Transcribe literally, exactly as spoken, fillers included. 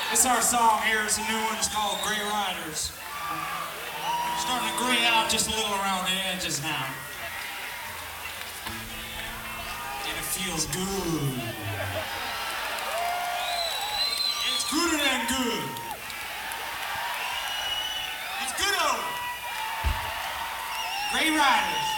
It's our song here. It's a new one. It's called Gray Riders. Starting to gray out just a little around the edges now. And it feels good. It's gooder than good. It's good old Gray Riders.